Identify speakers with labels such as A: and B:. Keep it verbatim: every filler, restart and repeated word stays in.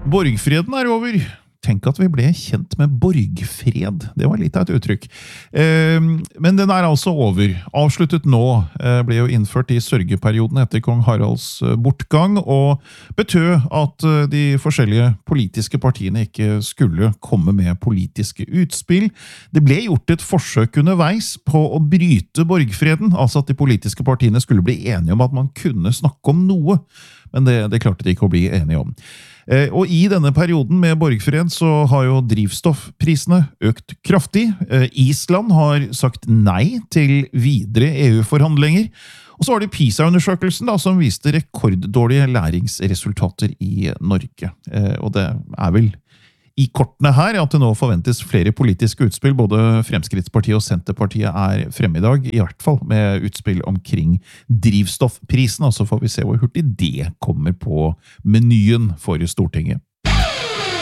A: Borgfreden er over. Tenk at vi ble kjent med borgfred. Det var litt av et uttrykk. Eh, men den er altså over. Avsluttet nå. Eh, ble jo innført i sørgeperioden etter kong Haralds bortgang, og betød at de forskjellige politiske partiene ikke skulle komme med politiske utspill. Det ble gjort et forsøk underveis på å bryte borgfreden, altså at de politiske partiene skulle bli enige om at man kunne snakke om noe, men det, det klarte de ikke å bli enige om. Og i denne perioden med borgfred så har jo drivstoffprisene økt kraftig. Island har sagt nei til videre E U-forhandlinger. Og så var det PISA-undersøkelsen da, som viste rekorddårlige læringsresultater i Norge. Og det er vel i kortene her at det nå forventes flere politiske utspill. Både Fremskrittspartiet og Senterpartiet er fremme i dag, i hvert fall med utspill omkring drivstoffprisen. Og så får vi se hvor hurtig det kommer på menyen for Stortinget.